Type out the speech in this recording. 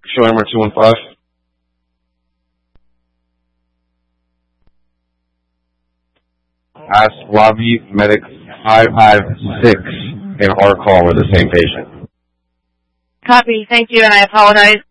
Show number 215. Ask lobby medic 556 in our call with the same patient. Copy. Thank you, and I apologize.